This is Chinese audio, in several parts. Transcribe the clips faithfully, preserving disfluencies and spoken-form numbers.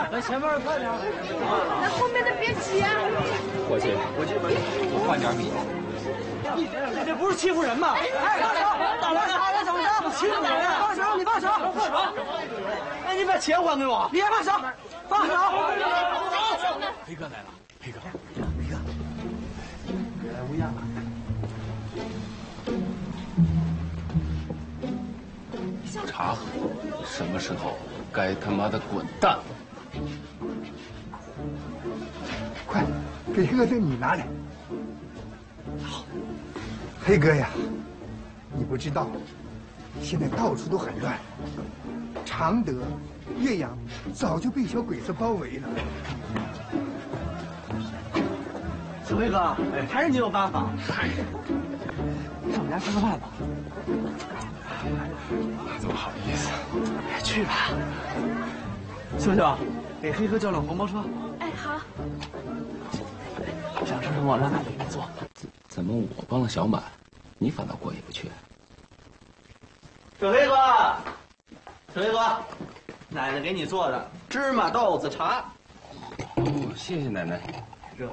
来前面快点！ 那后面的别挤啊！ 伙计，伙计们，我换点米。 这这不是欺负人吗？哎，放手！打人！打人！怎么着？欺负人！放手！你放手！放手！哎，你把钱还给我！别放手！放手！ 黑哥来了，黑哥， 黑哥，来乌鸦。 茶喝，什么时候该他妈的滚蛋？ 快，给黑哥这米拿来。好，黑哥呀，你不知道，现在到处都很乱，常德、岳阳早就被小鬼子包围了。 小黑哥，还是你有办法。嗨，上我们家吃个饭吧。 怎么好意思？ 去吧。秀秀，给黑哥叫辆黄包车。 哎，好。 想吃什么，让奶奶给你做。 怎怎么我帮了小满，你反倒过意不去？ 小黑哥，小黑哥，奶奶给你做的芝麻豆子茶。 哦，谢谢奶奶。 热，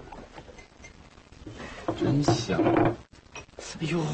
真香。哎呦，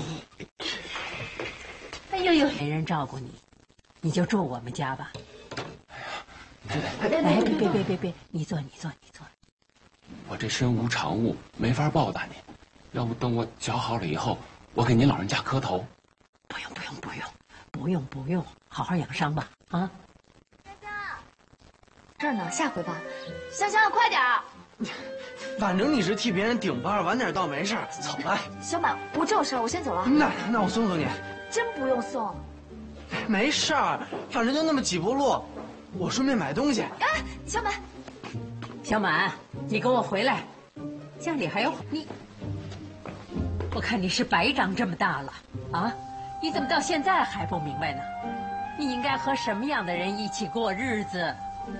哎呦呦，没人照顾你，你就住我们家吧。 哎呀，你这得…… 哎，别别别别别，你坐你坐你坐。 我这身无长物，没法报答您。要不等我脚好了以后，我给您老人家磕头。 不用不用不用不用不用，好好养伤吧啊！ 香香，这儿呢，下回吧。香香，快点儿！ 反正你是替别人顶班，晚点到没事。走了。 小满，我这有事儿，我先走了。 那那我送送你。 真不用送。 没事儿，反正就那么几步路，我顺便买东西。 哎，小满， 小满，你给我回来，家里还有你。我看你是白长这么大了啊，你怎么到现在还不明白呢？你应该和什么样的人一起过日子？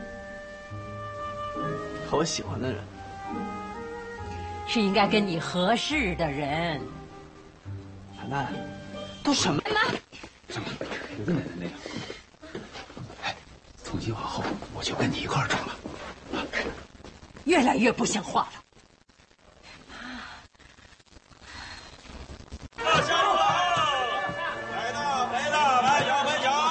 和我喜欢的人。 是应该跟你合适的人。 奶奶，都什么？ 妈， 什么？我跟奶奶那样。哎，从今往后我就跟你一块儿住了。啊， 越来越不像话了。 来了来了，来小分享。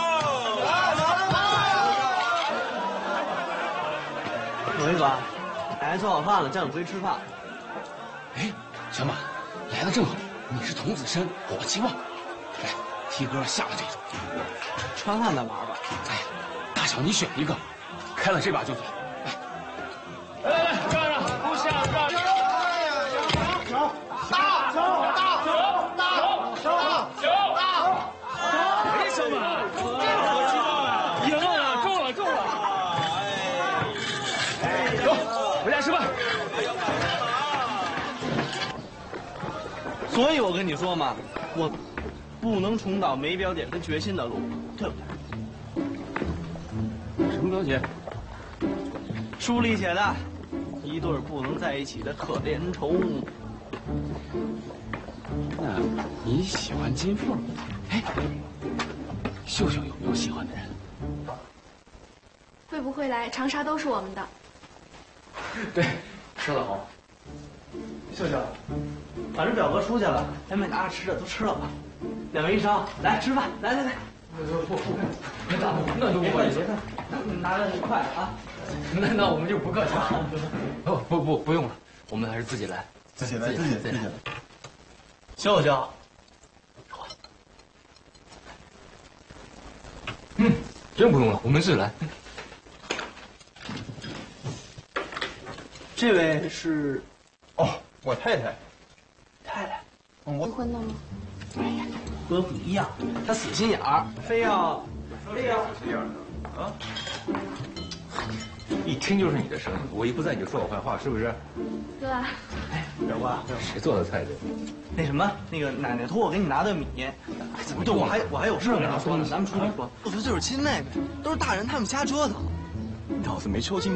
小黑哥，奶奶做好饭了，叫你回去吃饭。 哎，小马，来的正好，你是童子身，火气旺。来，T哥下了这种， 吃完饭再玩吧。 哎，大小你选一个，开了这把就算。来，来来来，让让，不下让让。 九大九大九大九九大。 哎，小马， 好激动啊！ 赢了，中了，中了。走，回家吃饭。 所以我跟你说嘛，我不能重蹈没标点跟决心的路，对不对？ 什么标节？ 书里写的，一对不能在一起的可怜虫。 那你喜欢金凤？哎，秀秀有没有喜欢的人？ 会不会来长沙都是我们的。 对，说得好。 秀秀，反正表哥出去了，咱们拿着吃的都吃了吧。两位医生，来吃饭，来来来。 不不不，别打我，那就不好意思。 拿着一块啊。 那那我们就不客气了。不不不，不用了，我们还是自己来。 自己来，自己自己来。 秀秀， 嗯，真不用了，我们自己来。 这位是， 哦，我太太。 太太。 我离婚了吗？ 哎呀，和你一样，他死心眼儿，非要非要这样的啊。 一听就是你的声音，我一不在你就说我坏话，是不是？ 哥， 哎，表哥， 谁做的菜这？ 那什么，那个奶奶托我给你拿的米， 怎么对，我还我还有事跟你说呢，咱们出去说。我说就是亲妹妹，都是大人，他们瞎折腾。 脑子没抽筋。